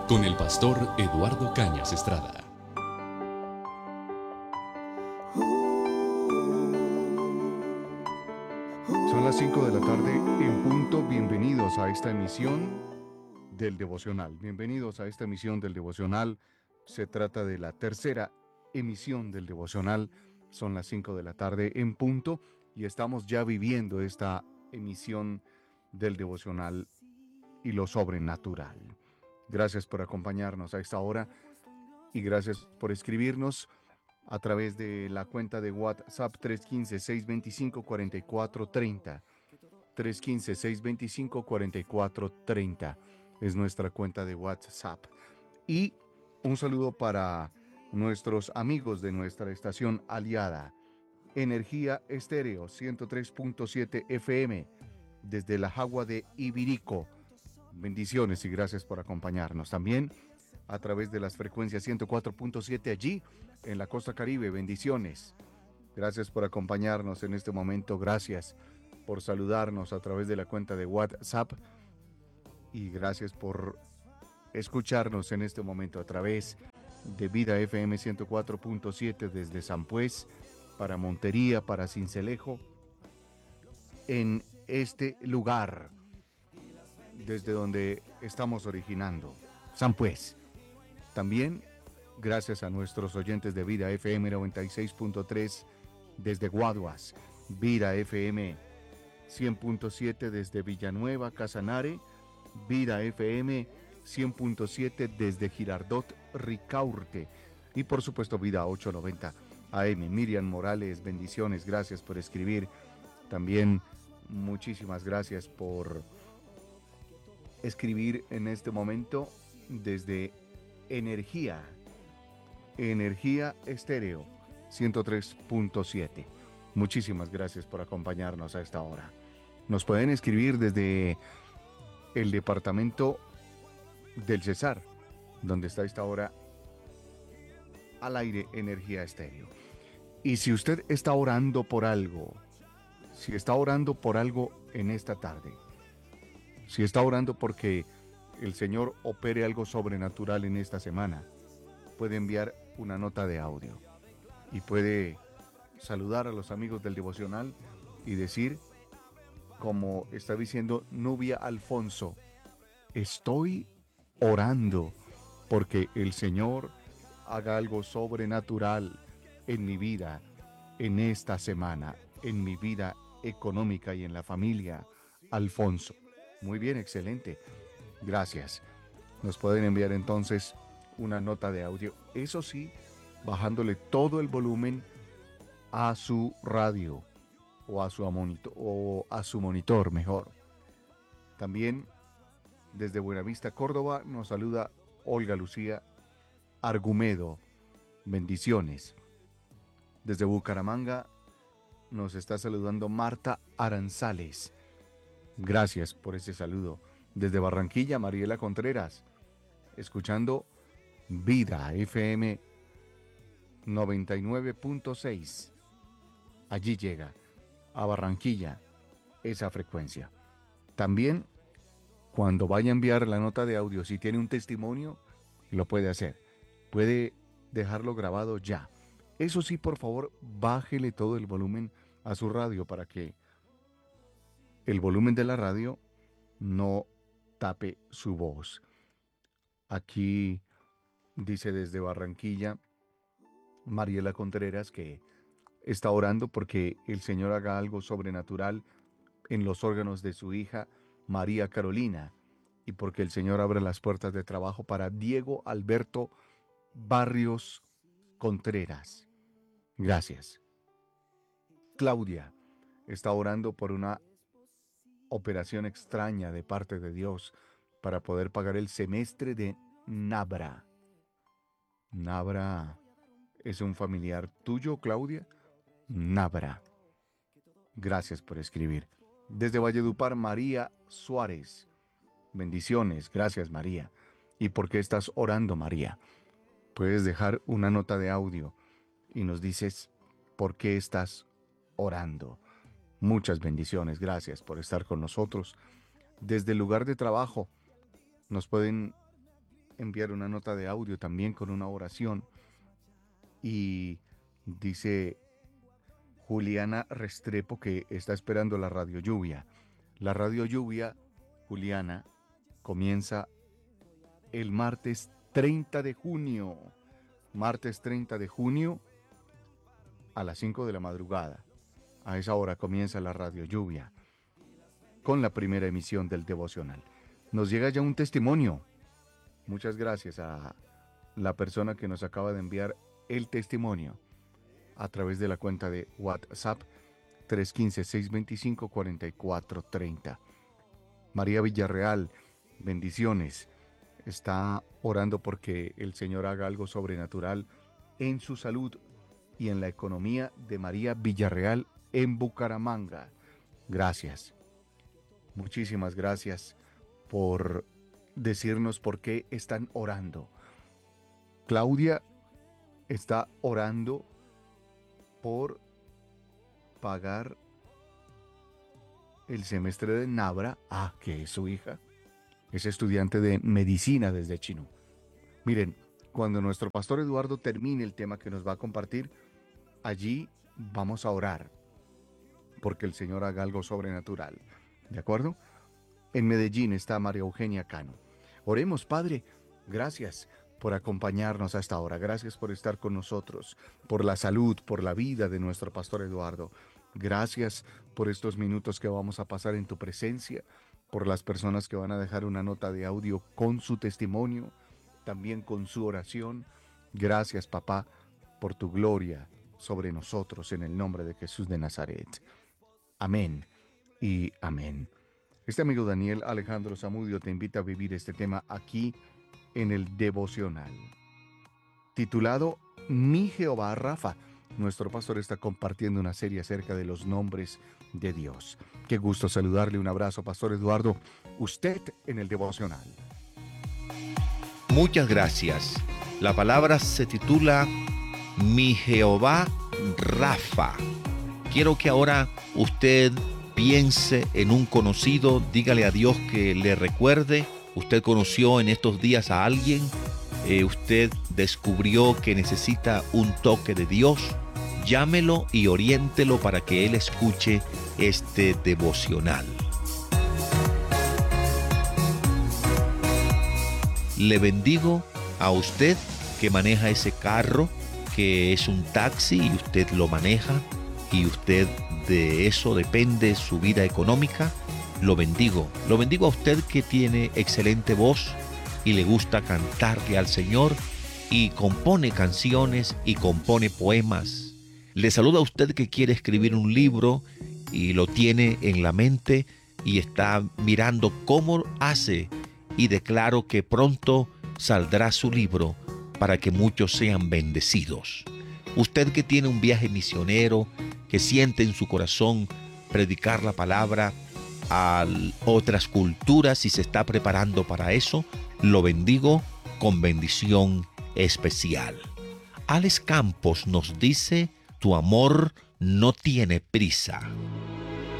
con el pastor Eduardo Cañas Estrada. Son las 5 de la tarde en punto. Bienvenidos a esta emisión del devocional. Bienvenidos a esta emisión del devocional. Se trata de la tercera emisión del devocional. Son las 5 de la tarde en punto y estamos ya viviendo esta emisión del devocional y lo sobrenatural. Gracias por acompañarnos a esta hora y gracias por escribirnos a través de la cuenta de WhatsApp 315-625-4430. 315-625-4430 es nuestra cuenta de WhatsApp. Y un saludo para nuestros amigos de nuestra estación aliada, Energía Estéreo 103.7 FM, desde la Jagua de Ibirico. Bendiciones y gracias por acompañarnos. También a través de las frecuencias 104.7 allí en la costa Caribe. Bendiciones. Gracias por acompañarnos en este momento. Gracias por saludarnos a través de la cuenta de WhatsApp. Y gracias por escucharnos en este momento a través de Vida FM 104.7 desde San Pues, para Montería, para Sincelejo, en este lugar desde donde estamos originando, San Pues. También gracias a nuestros oyentes de Vida FM 96.3 desde Guaduas, Vida FM 100.7 desde Villanueva, Casanare, Vida FM 100.7 desde Girardot, Ricaurte y por supuesto Vida 890 AM. Miriam Morales, bendiciones, gracias por escribir. También muchísimas gracias por escribir en este momento desde Energía Estéreo 103.7. Muchísimas gracias por acompañarnos a esta hora. Nos pueden escribir desde el departamento del Cesar, donde está a esta hora al aire Energía Estéreo. Y si usted está orando por algo, si está orando por algo en esta tarde, si está orando porque el Señor opere algo sobrenatural en esta semana, puede enviar una nota de audio y puede saludar a los amigos del devocional y decir, como está diciendo Nubia Alfonso, estoy orando porque el Señor haga algo sobrenatural en mi vida, en esta semana, en mi vida económica y en la familia. Alfonso. Muy bien, excelente. Gracias. Nos pueden enviar entonces una nota de audio. Eso sí, bajándole todo el volumen a su radio o a su monitor mejor. También desde Buenavista, Córdoba, nos saluda Olga Lucía Argumedo. Bendiciones. Desde Bucaramanga nos está saludando Marta Aranzales. Gracias por ese saludo. Desde Barranquilla, Mariela Contreras, escuchando Vida FM 99.6. Allí llega a Barranquilla esa frecuencia. También, cuando vaya a enviar la nota de audio, si tiene un testimonio, lo puede hacer. Puede dejarlo grabado ya. Eso sí, por favor, bájele todo el volumen a su radio para que el volumen de la radio no tape su voz. Aquí dice desde Barranquilla Mariela Contreras que está orando porque el Señor haga algo sobrenatural en los órganos de su hija María Carolina y porque el Señor abra las puertas de trabajo para Diego Alberto Barrios Contreras. Gracias. Claudia está orando por una operación extraña de parte de Dios para poder pagar el semestre de Nabra. Nabra es un familiar tuyo, Claudia. Nabra. Gracias por escribir. Desde Valledupar, María Suárez. Bendiciones. Gracias, María. ¿Y por qué estás orando, María? Puedes dejar una nota de audio y nos dices por qué estás orando. Muchas bendiciones. Gracias por estar con nosotros. Desde el lugar de trabajo nos pueden enviar una nota de audio también con una oración. Y dice Juliana Restrepo que está esperando la radio lluvia. La radio lluvia, Juliana, comienza el martes 30 de junio. Martes 30 de junio a las 5 de la madrugada. A esa hora comienza la radio lluvia con la primera emisión del devocional. Nos llega ya un testimonio. Muchas gracias a la persona que nos acaba de enviar el testimonio a través de la cuenta de WhatsApp 315-625-4430. María Villarreal, bendiciones. Está orando porque el Señor haga algo sobrenatural en su salud y en la economía de María Villarreal en Bucaramanga. Gracias. Muchísimas gracias por decirnos por qué están orando. Claudia está orando por pagar el semestre de Nabra, que es su hija, es estudiante de medicina desde Chino. Miren, cuando nuestro pastor Eduardo termine el tema que nos va a compartir, allí vamos a orar porque el Señor haga algo sobrenatural. ¿De acuerdo? En Medellín está María Eugenia Cano. Oremos, Padre, gracias por acompañarnos a esta hora. Gracias por estar con nosotros, por la salud, por la vida de nuestro pastor Eduardo. Gracias por estos minutos que vamos a pasar en tu presencia, por las personas que van a dejar una nota de audio con su testimonio, también con su oración. Gracias, papá, por tu gloria sobre nosotros en el nombre de Jesús de Nazaret. Amén y amén. Este amigo Daniel Alejandro Zamudio te invita a vivir este tema aquí en el devocional, titulado Mi Jehová Rafa. Nuestro pastor está compartiendo una serie acerca de los nombres de Dios. Qué gusto saludarle. Un abrazo, Pastor Eduardo. Usted en el devocional. Muchas gracias. La palabra se titula Mi Jehová Rafa. Quiero que ahora usted piense en un conocido, dígale a Dios que le recuerde. Usted conoció en estos días a alguien, usted descubrió que necesita un toque de Dios. Llámelo y oriéntelo para que él escuche este devocional. Le bendigo a usted que maneja ese carro, que es un taxi y usted lo maneja y usted de eso depende su vida económica. Lo bendigo a usted que tiene excelente voz y le gusta cantarle al Señor y compone canciones y compone poemas. Le saluda a usted que quiere escribir un libro y lo tiene en la mente y está mirando cómo hace, y declaro que pronto saldrá su libro para que muchos sean bendecidos. Usted que tiene un viaje misionero, que siente en su corazón predicar la palabra a otras culturas y se está preparando para eso, lo bendigo con bendición especial. Alex Campos nos dice: tu amor no tiene prisa.